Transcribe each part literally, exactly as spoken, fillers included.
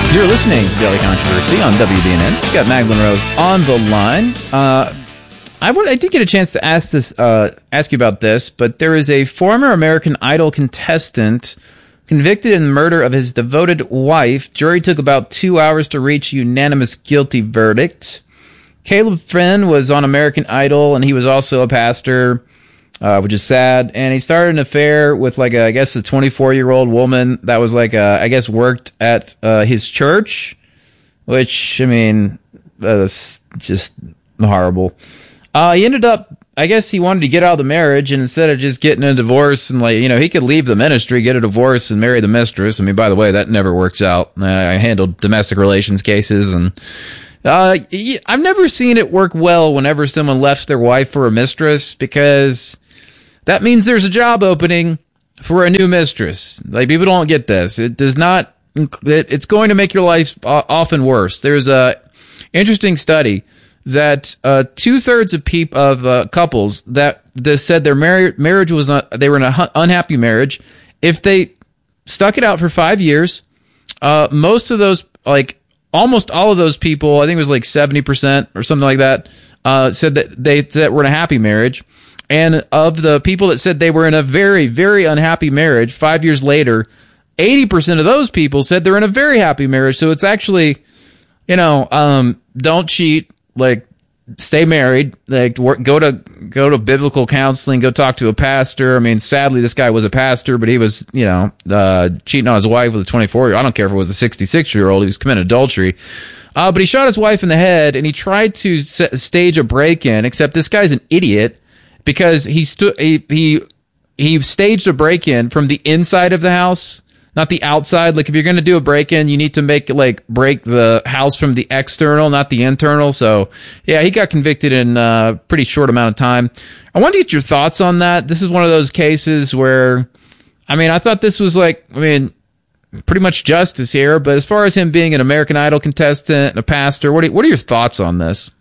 You're listening to Daily Controversy on W B N N. We've got Magdalene Rose on the line. Uh, I would, I did get a chance to ask this, uh, ask you about this, but there is a former American Idol contestant convicted in the murder of his devoted wife. Jury took about two hours to reach a unanimous guilty verdict. Caleb Finn was on American Idol, and he was also a pastor, uh, which is sad. And he started an affair with, like, a, I guess, a twenty-four-year-old woman that was, like, a, I guess, worked at uh, his church, which, I mean, that's just horrible. Uh, he ended up, I guess he wanted to get out of the marriage, and instead of just getting a divorce and, like, you know, he could leave the ministry, get a divorce, and marry the mistress. I mean, by the way, that never works out. I handled domestic relations cases, and uh, I've never seen it work well whenever someone left their wife for a mistress, because that means there's a job opening for a new mistress. Like, people don't get this. It does not, it, it's going to make your life often worse. There's a interesting study that uh, two-thirds of peop- of uh, couples that, that said their mar- marriage was not, they were in an unhappy marriage, if they stuck it out for five years, uh, most of those, like, almost all of those people, I think it was like seventy percent or something like that, uh, said that they said were in a happy marriage. And of the people that said they were in a very, very unhappy marriage, five years later, eighty percent of those people said they're in a very happy marriage. So it's actually, you know, um, don't cheat. Like, stay married, like, work, go to go to biblical counseling, go talk to a pastor. I mean, sadly, this guy was a pastor, but he was, you know, uh, cheating on his wife with a twenty-four-year-old. I don't care if it was a sixty-six-year-old. He was committing adultery. Uh, but he shot his wife in the head, and he tried to s- stage a break-in, except this guy's an idiot, because he, stu- he, he, he staged a break-in from the inside of the house, not the outside. Like, if you're going to do a break-in, you need to make, like, break the house from the external, not the internal. So, yeah, he got convicted in a pretty short amount of time. I wanted to get your thoughts on that. This is one of those cases where, I mean, I thought this was, like, I mean, pretty much justice here. But as far as him being an American Idol contestant and a pastor, what are, what are your thoughts on this?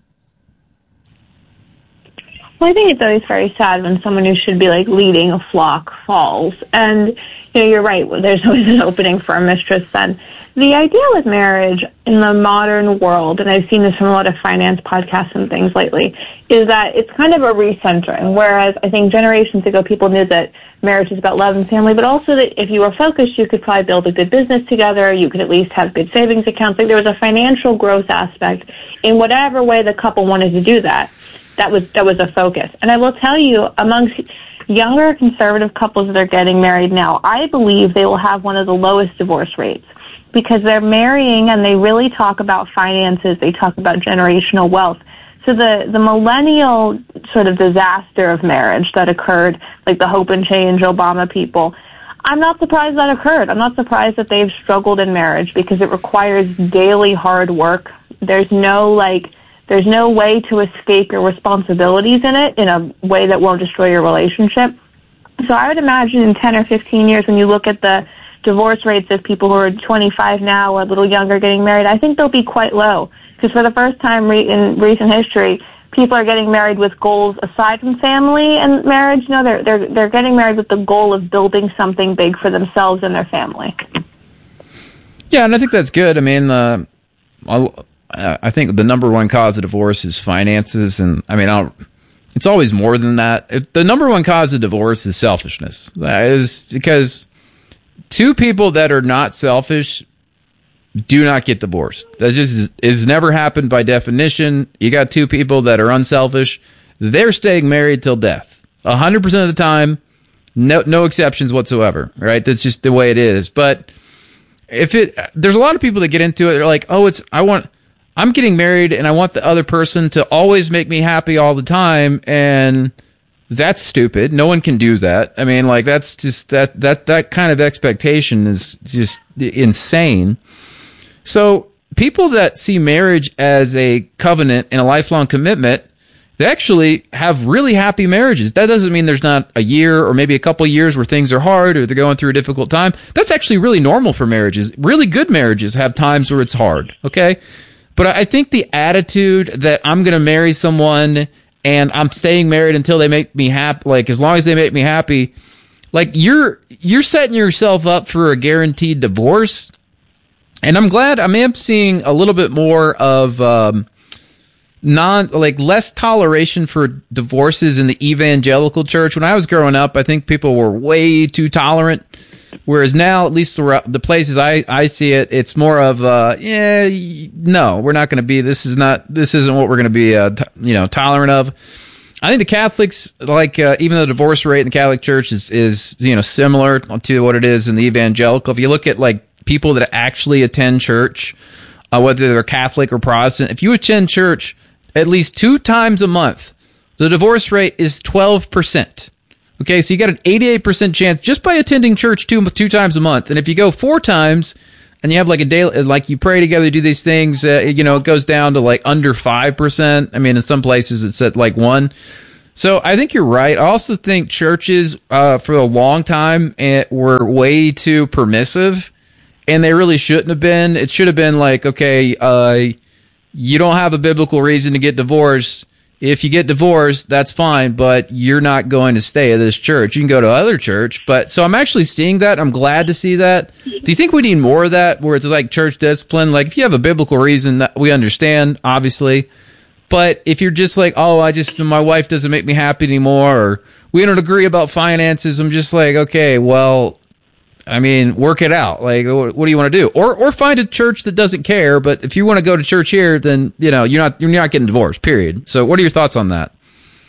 Well, I think it's always very sad when someone who should be, like, leading a flock falls. And, you know, you're right, there's always an opening for a mistress then. The idea with marriage in the modern world, and I've seen this from a lot of finance podcasts and things lately, is that it's kind of a recentering, whereas I think generations ago people knew that marriage is about love and family, but also that if you were focused, you could probably build a good business together, you could at least have good savings accounts. Like, there was a financial growth aspect in whatever way the couple wanted to do that. That was that was a focus. And I will tell you, amongst younger conservative couples that are getting married now, I believe they will have one of the lowest divorce rates because they're marrying and they really talk about finances. They talk about generational wealth. So the, the millennial sort of disaster of marriage that occurred, like the Hope and Change Obama people, I'm not surprised that occurred. I'm not surprised that they've struggled in marriage because it requires daily hard work. There's no, like, There's no way to escape your responsibilities in it in a way that won't destroy your relationship. So I would imagine in ten or fifteen years, when you look at the divorce rates of people who are twenty-five now or a little younger getting married, I think they'll be quite low. Because for the first time re- in recent history, people are getting married with goals aside from family and marriage. No, they're, they're, they're getting married with the goal of building something big for themselves and their family. Yeah, and I think that's good. I mean, uh, I'll... I think the number one cause of divorce is finances, and I mean, I'll, it's always more than that. If the number one cause of divorce is selfishness. That is because two people that are not selfish do not get divorced. That just is never happened by definition. You got two people that are unselfish; they're staying married till death, a hundred percent of the time. No, no exceptions whatsoever. Right? That's just the way it is. But if it, there's a lot of people that get into it. They're like, oh, it's I want. I'm getting married and I want the other person to always make me happy all the time, and that's stupid. No one can do that. I mean, like, that's just that that that kind of expectation is just insane. So people that see marriage as a covenant and a lifelong commitment, they actually have really happy marriages. That doesn't mean there's not a year or maybe a couple of years where things are hard or they're going through a difficult time. That's actually really normal for marriages. Really good marriages have times where it's hard, okay? But I think the attitude that I'm going to marry someone and I'm staying married until they make me happy, like, as long as they make me happy, like, you're you're setting yourself up for a guaranteed divorce. And I'm glad I am seeing a little bit more of um, non like less toleration for divorces in the evangelical church. When I was growing up, I think people were way too tolerant. Whereas now, at least the, the places I, I see it, it's more of uh, yeah, no, we're not going to be. This is not. This isn't what we're going to be. Uh, t- you know, tolerant of. I think the Catholics, like uh, even the divorce rate in the Catholic Church is is you know similar to what it is in the evangelical. If you look at like people that actually attend church, uh, whether they're Catholic or Protestant, if you attend church at least two times a month, the divorce rate is twelve percent. Okay, so you got an eighty-eight percent chance just by attending church two two times a month. And if you go four times and you have like a day, like you pray together, do these things, uh, you know, it goes down to like under five percent. I mean, in some places it's at like one. So I think you're right. I also think churches uh, for a long time were way too permissive, and they really shouldn't have been. It should have been like, okay, uh, you don't have a biblical reason to get divorced. If you get divorced, that's fine, but you're not going to stay at this church. You can go to other church. But so I'm actually seeing that. I'm glad to see that. Do you think we need more of that, where it's like church discipline? Like if you have a biblical reason, that we understand, obviously. But if you're just like, oh, I just, my wife doesn't make me happy anymore, or we don't agree about finances, I'm just like, okay, well, I mean, work it out. Like, what do you want to do? Or, or find a church that doesn't care. But if you want to go to church here, then you know you're not you're not getting divorced. Period. So, what are your thoughts on that?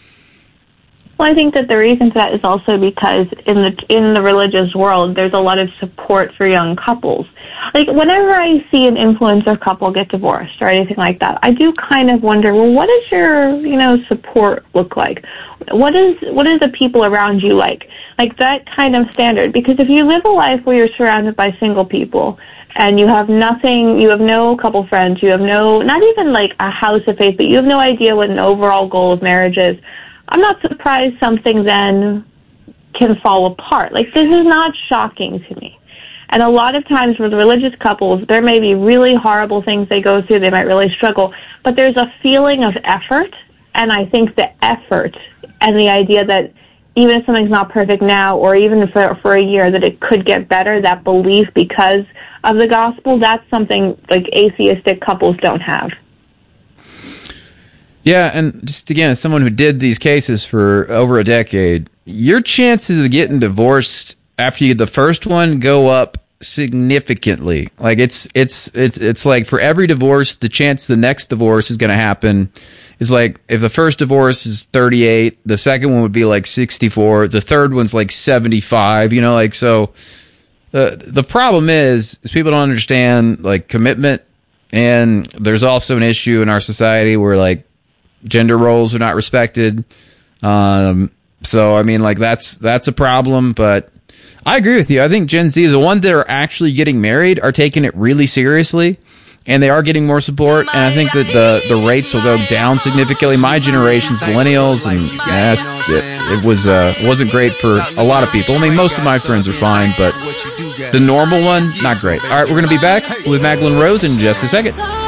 Well, I think that the reason for that is also because in the in the religious world, there's a lot of support for young couples. Like, whenever I see an influencer couple get divorced or anything like that, I do kind of wonder, well, what does your, you know, support look like? What is what is the people around you like? Like that kind of standard. Because if you live a life where you're surrounded by single people and you have nothing, you have no couple friends, you have no, not even like a house of faith, but you have no idea what an overall goal of marriage is, I'm not surprised something then can fall apart. Like, this is not shocking to me. And a lot of times with religious couples, there may be really horrible things they go through, they might really struggle, but there's a feeling of effort, and I think the effort and the idea that even if something's not perfect now, or even for for a year, that it could get better, that belief because of the gospel, that's something like atheistic couples don't have. Yeah, and just again, as someone who did these cases for over a decade, your chances of getting divorced after you get the first one go up significantly. Like it's it's it's it's like for every divorce, the chance the next divorce is going to happen is like if the first divorce is thirty-eight, the second one would be like sixty-four, the third one's like seventy-five. You know, like so. The the problem is, is people don't understand like commitment, and there's also an issue in our society where like gender roles are not respected. Um, so I mean, like that's that's a problem, but. I agree with you. I think Gen Z, the ones that are actually getting married, are taking it really seriously, and they are getting more support. And I think that the, the rates will go down significantly. My generation's millennials, and yeah, it, it was uh, wasn't great for a lot of people. I mean, most of my friends are fine, but the normal one, not great. All right, we're going to be back with Magdalene Rose in just a second.